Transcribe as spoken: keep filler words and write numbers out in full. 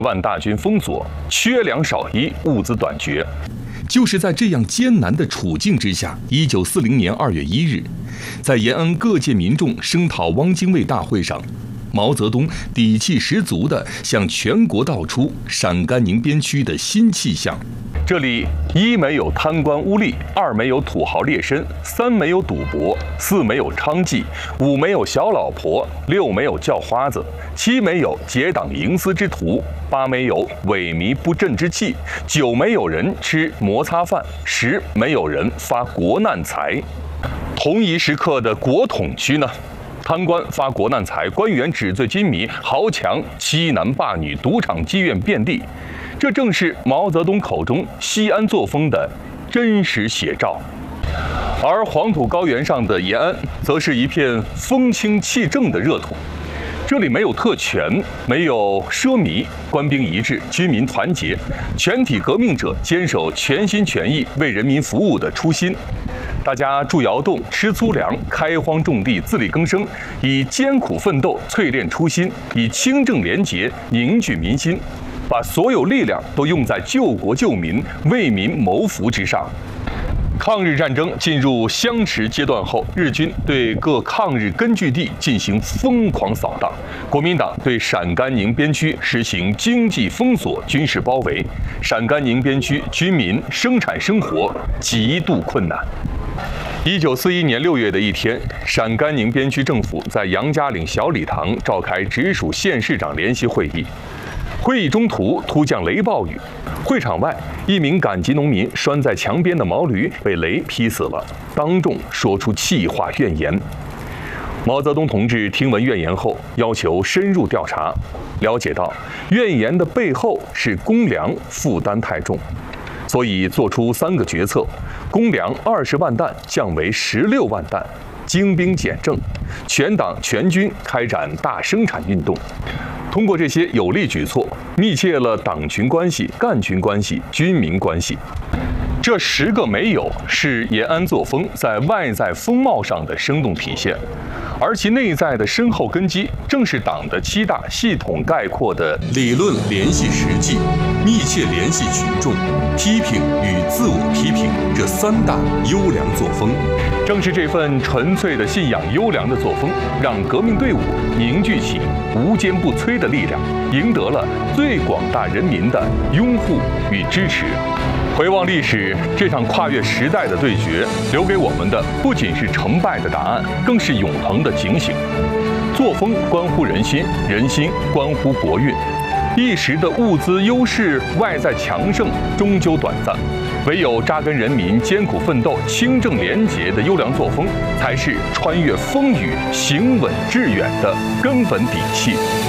万大军封锁，缺粮少衣，物资短缺。 就是在这样艰难的处境之下，一九四零年二月一日，在延安各界民众声讨汪精卫大会上，毛泽东底气十足地向全国道出陕甘宁边区的新气象。 这里一没有贪官污吏，二没有土豪劣绅，三没有赌博，四没有娼妓，五没有小老婆，六没有叫花子，七没有结党营私之徒，八没有萎靡不振之气，九没有人吃摩擦饭，十没有人发国难财。同一时刻的国统区呢？贪官发国难财，官员纸醉金迷，豪强欺男霸女，赌场妓院遍地。这正是毛泽东口中西安作风的真实写照。而黄土高原上的延安，则是一片风清气正的热土。这里没有特权，没有奢靡，官兵一致，军民团结，全体革命者坚守全心全意为人民服务的初心。大家筑窑洞，吃粗粮，开荒种地，自力更生，以艰苦奋斗淬炼初心，以清正廉洁凝聚民心，把所有力量都用在救国救民、为民谋福之上。抗日战争进入相持阶段后，日军对各抗日根据地进行疯狂扫荡，国民党对陕甘宁边区实行经济封锁、军事包围，陕甘宁边区军民生产生活极度困难。一九四一年六月的一天，陕甘宁边区政府在杨家岭小礼堂召开直属县市长联席会议。会议中途突降雷暴雨，会场外一名赶集农民拴在墙边的毛驴被雷劈死了，当众说出气话怨言。毛泽东同志听闻怨言后，要求深入调查，了解到怨言的背后是公粮负担太重，所以做出三个决策：公粮二十万担降为十六万担，精兵简政，全党全军开展大生产运动。通过这些有力举措，密切了党群关系、干群关系、军民关系。这十个没有是延安作风在外在风貌上的生动体现，而其内在的深厚根基，正是党的七大系统概括的理论联系实际、密切联系群众、批评与自我批评这三大优良作风。 正是这份纯粹的信仰优良的作风，让革命队伍凝聚起无坚不摧的力量，赢得了最广大人民的拥护与支持。回望历史，这场跨越时代的对决，留给我们的不仅是成败的答案，更是永恒的警醒。作风关乎人心，人心关乎国运。一时的物资优势、外在强盛，终究短暂。唯有扎根人民、艰苦奋斗、清正廉洁的优良作风，才是穿越风雨、行稳致远的根本底气。